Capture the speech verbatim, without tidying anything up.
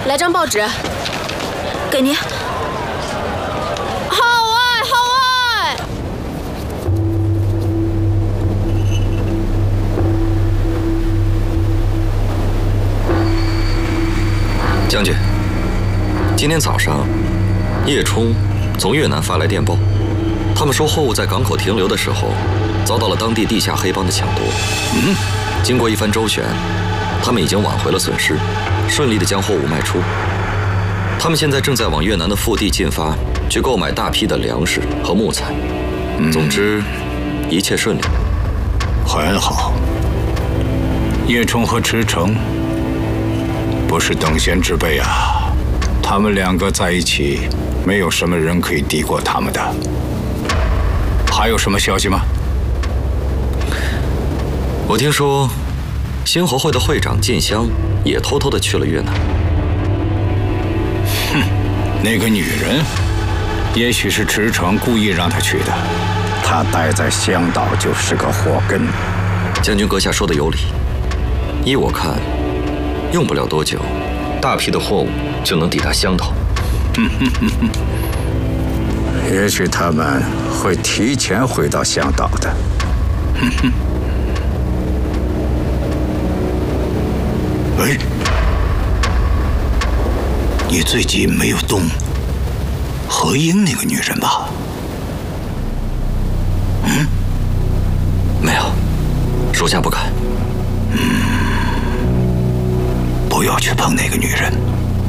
来张报纸， 给您。 号外，号外！ 将军，今天早上，叶冲从越南发来电报，他们说货物在港口停留的时候，遭到了当地地下黑帮的抢夺。嗯，经过一番周旋，他们已经挽回了损失，顺利地将货物卖出。他们现在正在往越南的腹地进发，去购买大批的粮食和木材。嗯、总之，一切顺利。 很好。叶冲和池诚不是等闲之辈啊，他们两个在一起，没有什么人可以敌过他们的。还有什么消息吗？ 我听说，新侯会的会长晋香也偷偷地去了越南。 哼，那个女人，也许是池诚故意让她去的。 她待在香岛就是个祸根。 将军阁下说的有理。依我看，用不了多久，大批的货物就能抵达香岛。 也许他们会提前回到香岛的。 哎，你最近没有动何英那个女人吧？嗯， 没有，属下不敢。 嗯，不要去碰那个女人。